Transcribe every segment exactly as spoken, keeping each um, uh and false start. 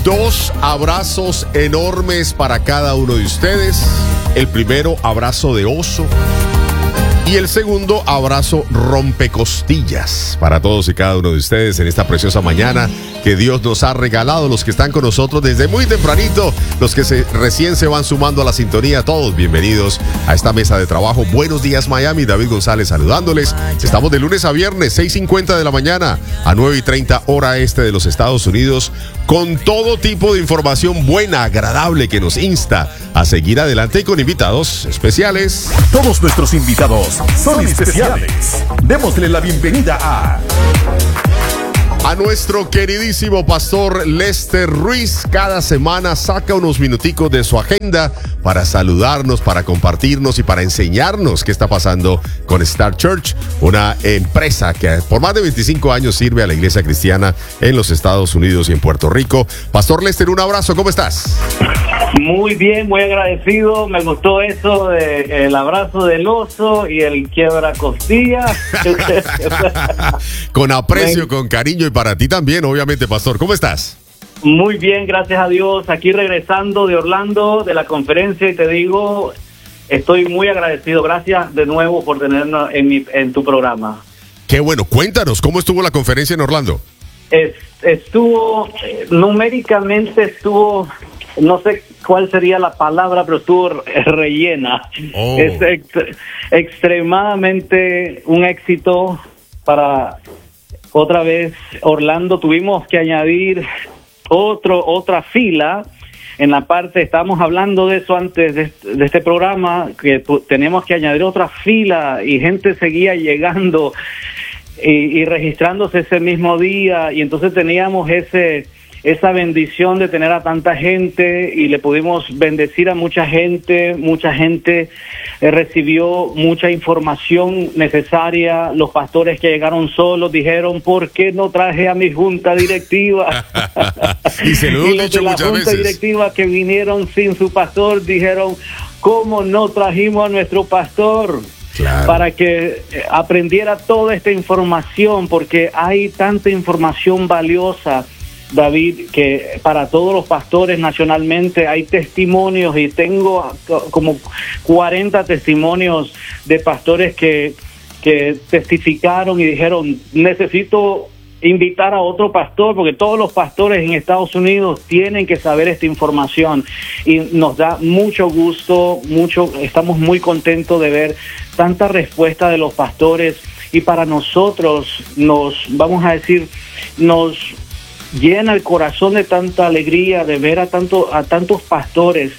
Dos abrazos enormes para cada uno de ustedes. El primero, abrazo de oso. Y el segundo, abrazo rompecostillas para todos y cada uno de ustedes en esta preciosa mañana que Dios nos ha regalado, los que están con nosotros desde muy tempranito, los que se, recién se van sumando a la sintonía, todos bienvenidos a esta mesa de trabajo. Buenos días, Miami, David González saludándoles. Estamos de lunes a viernes, seis cincuenta de la mañana a nueve y treinta hora este de los Estados Unidos, con todo tipo de información buena, agradable, que nos insta a seguir adelante y con invitados especiales. Todos nuestros invitados son especiales. Démosle la bienvenida a... A nuestro queridísimo pastor Lester Ruiz. Cada semana saca unos minuticos de su agenda para saludarnos, para compartirnos y para enseñarnos qué está pasando con Star Church, una empresa que por más de veinticinco años sirve a la iglesia cristiana en los Estados Unidos y en Puerto Rico. Pastor Lester, un abrazo, ¿cómo estás? Muy bien, muy agradecido. Me gustó eso de el abrazo del oso y el quiebra costillas. Con aprecio, con cariño y para ti también, obviamente, pastor. ¿Cómo estás? Muy bien, gracias a Dios. Aquí regresando de Orlando, de la conferencia, y te digo, estoy muy agradecido. Gracias de nuevo por tenernos en, mi, en tu programa. Qué bueno. Cuéntanos, ¿cómo estuvo la conferencia en Orlando? Es, estuvo, eh, numéricamente estuvo, no sé cuál sería la palabra, pero estuvo rellena. Oh. Es ex, extremadamente un éxito para... Otra vez, Orlando, tuvimos que añadir otro otra fila en la parte, estamos hablando de eso antes de, de este programa, que tenemos que añadir otra fila y gente seguía llegando y, y registrándose ese mismo día, y entonces teníamos ese esa bendición de tener a tanta gente y le pudimos bendecir a mucha gente. Mucha gente eh, recibió mucha información necesaria. Los pastores que llegaron solos dijeron, ¿por qué no traje a mi junta directiva? Y se lo he y dicho los de la muchas junta veces. directiva que vinieron sin su pastor dijeron, ¿cómo no trajimos a nuestro pastor? Claro. Para que aprendiera toda esta información, porque hay tanta información valiosa, David, que para todos los pastores nacionalmente hay testimonios, y tengo como cuarenta testimonios de pastores que, que testificaron y dijeron, necesito invitar a otro pastor, porque todos los pastores en Estados Unidos tienen que saber esta información, y nos da mucho gusto, mucho, estamos muy contentos de ver tanta respuesta de los pastores, y para nosotros nos, vamos a decir, nos llena el corazón de tanta alegría de ver a tanto a tantos pastores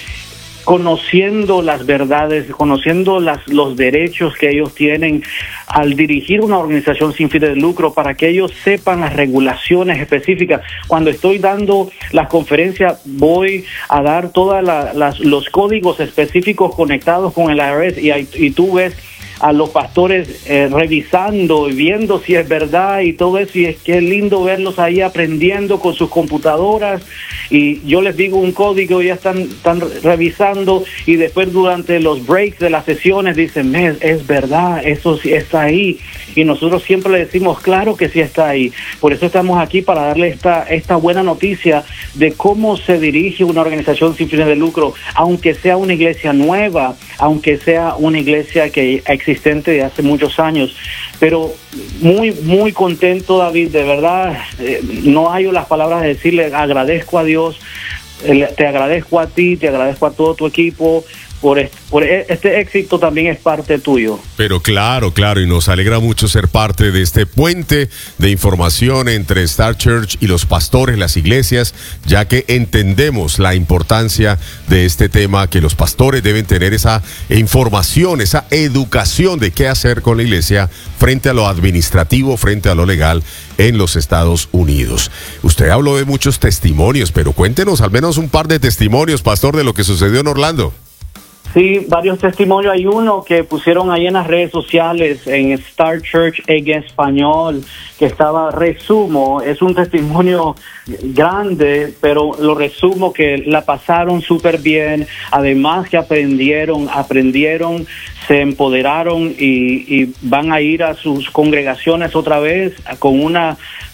conociendo las verdades, conociendo las, los derechos que ellos tienen al dirigir una organización sin fines de lucro, para que ellos sepan las regulaciones específicas. Cuando estoy dando las conferencias, voy a dar todos los códigos específicos conectados con el I R S, y, y tú ves a los pastores eh, revisando y viendo si es verdad y todo eso, y es que es lindo verlos ahí aprendiendo con sus computadoras, y yo les digo un código y ya están, están revisando, y después durante los breaks de las sesiones dicen, es, es verdad, eso sí está ahí, y nosotros siempre le decimos, claro que sí está ahí. Por eso estamos aquí, para darle esta, esta buena noticia de cómo se dirige una organización sin fines de lucro, aunque sea una iglesia nueva, aunque sea una iglesia que existente de hace muchos años. Pero muy, muy contento, David, de verdad, eh, no hay las palabras de decirle, agradezco a Dios, eh, te agradezco a ti, te agradezco a todo tu equipo, por este, por este éxito también es parte tuyo. Pero claro, claro, y nos alegra mucho ser parte de este puente de información entre Star Church y los pastores, las iglesias, ya que entendemos la importancia de este tema, que los pastores deben tener esa información, esa educación de qué hacer con la iglesia frente a lo administrativo, frente a lo legal en los Estados Unidos. Usted habló de muchos testimonios, pero cuéntenos al menos un par de testimonios, pastor, de lo que sucedió en Orlando. Sí, varios testimonios. Hay uno que pusieron ahí en las redes sociales, en Star Church en español, que estaba, resumo, es un testimonio grande, pero lo resumo, que la pasaron súper bien, además que aprendieron, aprendieron, se empoderaron y, y van a ir a sus congregaciones otra vez con una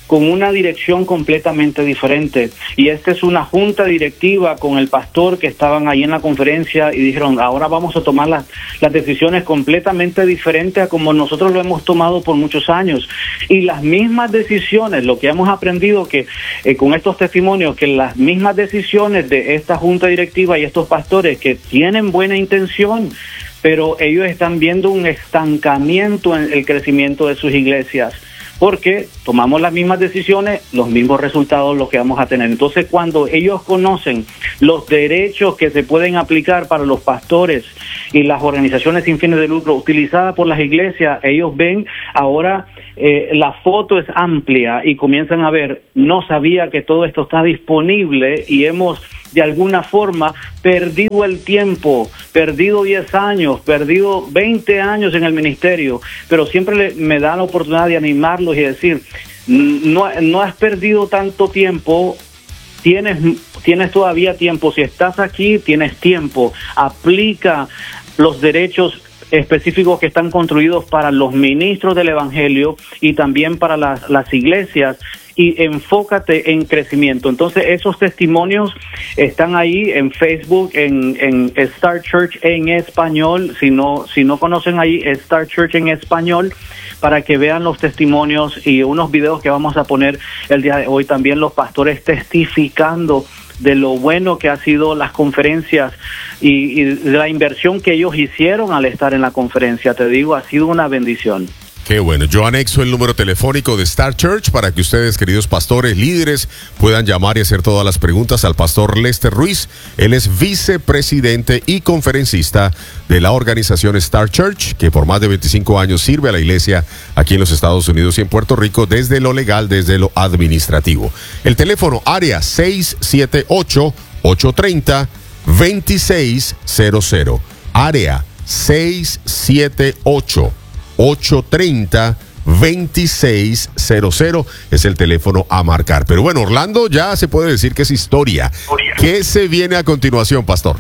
con una dirección completamente diferente. Y esta es una junta directiva con el pastor que estaban ahí en la conferencia y dijeron, ahora vamos a tomar las, las decisiones completamente diferentes a como nosotros lo hemos tomado por muchos años. Y las mismas decisiones, lo que hemos aprendido que eh, con estos testimonios, que las mismas decisiones de esta junta directiva y estos pastores que tienen buena intención, pero ellos están viendo un estancamiento en el crecimiento de sus iglesias. Porque tomamos las mismas decisiones, los mismos resultados los que vamos a tener. Entonces, cuando ellos conocen los derechos que se pueden aplicar para los pastores y las organizaciones sin fines de lucro utilizadas por las iglesias, ellos ven ahora eh, la foto es amplia y comienzan a ver, no sabía que todo esto está disponible y hemos de alguna forma perdido el tiempo, perdido diez años, perdido veinte años en el ministerio, pero siempre le, me da la oportunidad de animarlos y decir, no, no has perdido tanto tiempo, tienes, tienes todavía tiempo, si estás aquí tienes tiempo, aplica los derechos específicos que están construidos para los ministros del evangelio y también para las, las iglesias, y enfócate en crecimiento. Entonces esos testimonios están ahí en Facebook, en, en Star Church en español. Si no, si no conocen ahí Star Church en español, para que vean los testimonios y unos videos que vamos a poner el día de hoy, también los pastores testificando de lo bueno que ha sido las conferencias y, y de la inversión que ellos hicieron al estar en la conferencia. Te digo, ha sido una bendición. Qué bueno. Yo anexo el número telefónico de Star Church para que ustedes, queridos pastores, líderes, puedan llamar y hacer todas las preguntas al pastor Lester Ruiz. Él es vicepresidente y conferencista de la organización Star Church, que por más de veinticinco años sirve a la iglesia aquí en los Estados Unidos y en Puerto Rico, desde lo legal, desde lo administrativo. El teléfono área seis siete ocho, ocho tres cero, dos seis cero cero. Área seis siete ocho, ocho tres cero, dos seis cero cero es el teléfono a marcar. Pero bueno, Orlando ya se puede decir que es historia. ¿Qué se viene a continuación, pastor?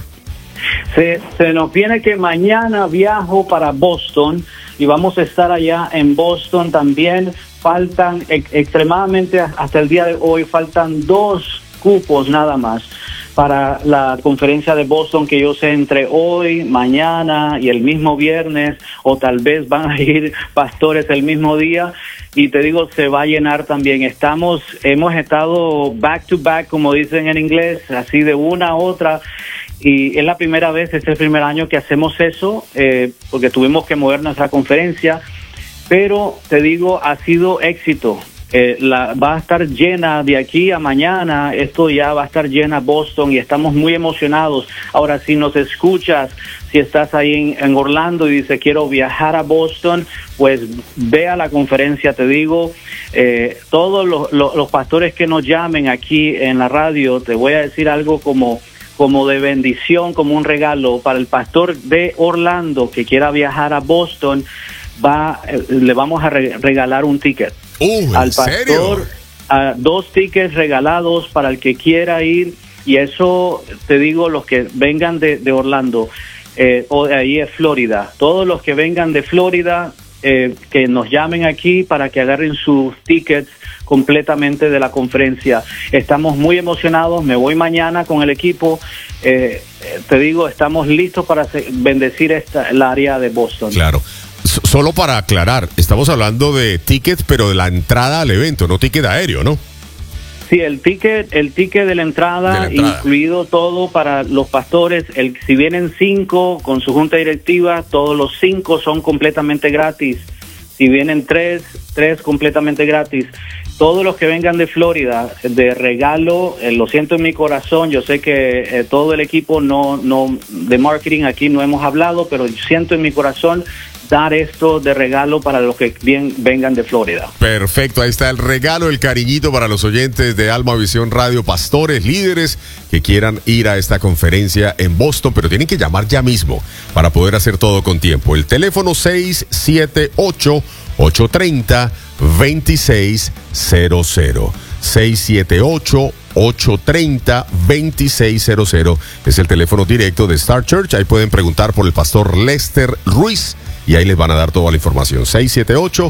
Se, se nos viene que mañana viajo para Boston y vamos a estar allá en Boston también. Faltan ex, extremadamente hasta el día de hoy, faltan dos cupos nada más para la conferencia de Boston, que yo sé entre hoy, mañana y el mismo viernes, o tal vez van a ir pastores el mismo día, y te digo, se va a llenar también. Estamos, hemos estado back to back, como dicen en inglés, así de una a otra, y es la primera vez, este es el primer año que hacemos eso, eh, porque tuvimos que mover nuestra conferencia, pero te digo, ha sido éxito. Eh, la, va a estar llena de aquí a mañana, esto ya va a estar llena Boston y estamos muy emocionados. Ahora, si nos escuchas, si estás ahí en, en Orlando y dices quiero viajar a Boston, pues ve a la conferencia, te digo, eh, todos los, los, los pastores que nos llamen aquí en la radio, te voy a decir algo como, como de bendición, como un regalo para el pastor de Orlando que quiera viajar a Boston, va, eh, le vamos a re- regalar un ticket. Uh, al pastor, a dos tickets regalados para el que quiera ir, y eso te digo, los que vengan de, de Orlando, eh, o de ahí es Florida, todos los que vengan de Florida, eh, que nos llamen aquí para que agarren sus tickets completamente de la conferencia. Estamos muy emocionados, me voy mañana con el equipo, eh, te digo, estamos listos para bendecir esta, el área de Boston. Claro. Solo para aclarar, estamos hablando de tickets, pero de la entrada al evento, no ticket aéreo, ¿no? Sí, el ticket, el ticket de la entrada, de la entrada. incluido todo para los pastores. El, si vienen cinco con su junta directiva, todos los cinco son completamente gratis. Si vienen tres, tres completamente gratis. Todos los que vengan de Florida, de regalo, eh, lo siento en mi corazón, yo sé que eh, todo el equipo no, no de marketing aquí no hemos hablado, pero siento en mi corazón dar esto de regalo para los que bien, vengan de Florida. Perfecto, ahí está el regalo, el cariñito para los oyentes de Alma Visión Radio, pastores, líderes que quieran ir a esta conferencia en Boston, pero tienen que llamar ya mismo para poder hacer todo con tiempo. El teléfono seis siete ocho, ocho tres cero, dos seis cero cero. seis siete ocho, ocho tres cero, dos seis cero cero es el teléfono directo de Star Church. Ahí pueden preguntar por el pastor Lester Ruiz y ahí les van a dar toda la información. seis siete ocho,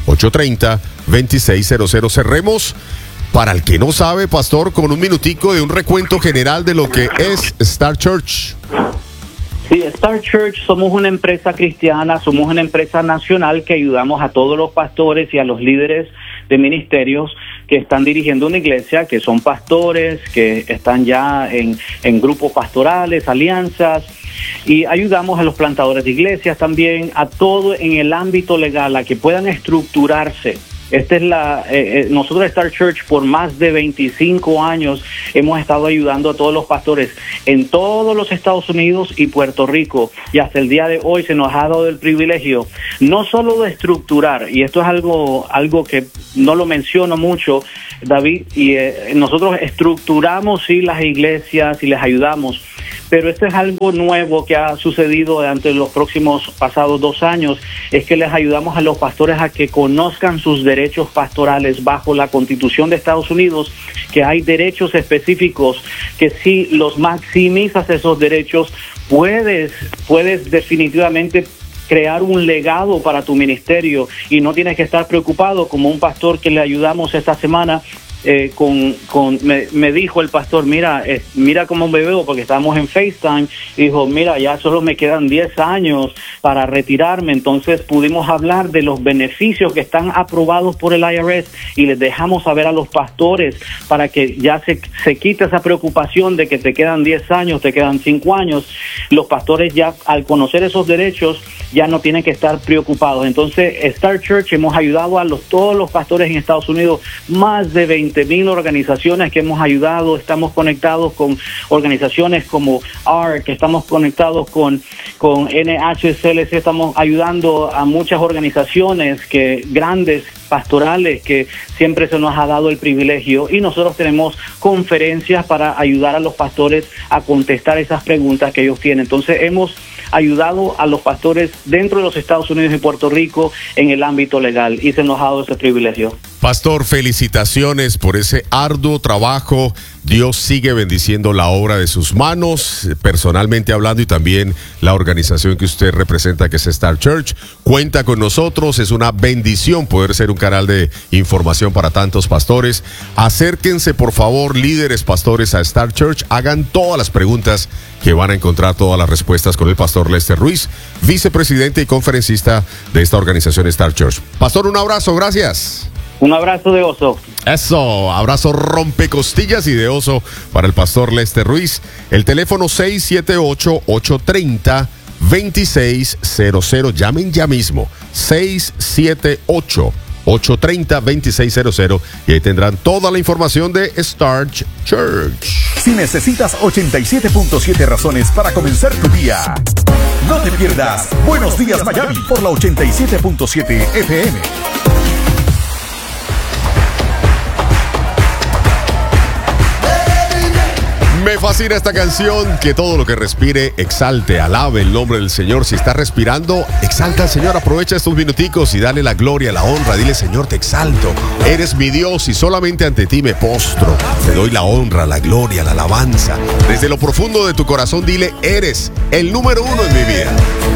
ocho tres cero, dos seis cero cero. Cerremos, para el que no sabe, pastor, con un minutico de un recuento general de lo que es Star Church. Sí, Star Church somos una empresa cristiana, somos una empresa nacional que ayudamos a todos los pastores y a los líderes de ministerios que están dirigiendo una iglesia, que son pastores, que están ya en, en grupos pastorales, alianzas, y ayudamos a los plantadores de iglesias también, a todo en el ámbito legal, a que puedan estructurarse. Esta es la, eh, eh, nosotros Star Church por más de veinticinco años hemos estado ayudando a todos los pastores en todos los Estados Unidos y Puerto Rico, y hasta el día de hoy se nos ha dado el privilegio no solo de estructurar, y esto es algo, algo que no lo menciono mucho, David, y eh, nosotros estructuramos sí las iglesias y les ayudamos, pero esto es algo nuevo que ha sucedido durante los próximos pasados dos años, es que les ayudamos a los pastores a que conozcan sus derechos pastorales bajo la Constitución de Estados Unidos, que hay derechos específicos que si los maximizas esos derechos, puedes, puedes definitivamente crear un legado para tu ministerio y no tienes que estar preocupado como un pastor que le ayudamos esta semana. Eh, con, con me, me dijo el pastor, mira, eh, mira cómo me veo, porque estábamos en FaceTime, y dijo, mira, ya solo me quedan diez años para retirarme. Entonces pudimos hablar de los beneficios que están aprobados por el I R S y les dejamos saber a los pastores para que ya se, se quite esa preocupación de que te quedan diez años, te quedan cinco años. Los pastores ya al conocer esos derechos ya no tienen que estar preocupados. Entonces Star Church hemos ayudado a los, todos los pastores en Estados Unidos, más de veinte mil organizaciones que hemos ayudado. Estamos conectados con organizaciones como A R C, estamos conectados con, con N H C L C, estamos ayudando a muchas organizaciones que grandes pastorales que siempre se nos ha dado el privilegio, y nosotros tenemos conferencias para ayudar a los pastores a contestar esas preguntas que ellos tienen. Entonces hemos ayudado a los pastores dentro de los Estados Unidos y Puerto Rico en el ámbito legal, y se nos ha dado ese privilegio. Pastor, felicitaciones por ese arduo trabajo. Dios sigue bendiciendo la obra de sus manos, personalmente hablando, y también la organización que usted representa, que es Star Church. Cuenta con nosotros, es una bendición poder ser un canal de información para tantos pastores. Acérquense, por favor, líderes pastores, a Star Church. Hagan todas las preguntas, que van a encontrar todas las respuestas con el pastor Lester Ruiz, vicepresidente y conferencista de esta organización Star Church. Pastor, un abrazo, gracias. Un abrazo de oso. Eso, abrazo rompecostillas y de oso para el pastor Lester Ruiz. El teléfono seis siete ocho, ocho tres cero, dos seis cero cero. Llamen ya mismo. seis siete ocho, ocho tres cero, dos seis cero cero. Y ahí tendrán toda la información de Star Church. Si necesitas ochenta y siete punto siete razones para comenzar tu día, no te pierdas Buenos Días Miami por la ochenta y siete punto siete F M. Me fascina esta canción, que todo lo que respire exalte, alabe el nombre del Señor. Si estás respirando, exalta al Señor. Aprovecha estos minuticos y dale la gloria, la honra. Dile: Señor, te exalto. Eres mi Dios y solamente ante ti me postro. Te doy la honra, la gloria, la alabanza. Desde lo profundo de tu corazón dile: eres el número uno en mi vida.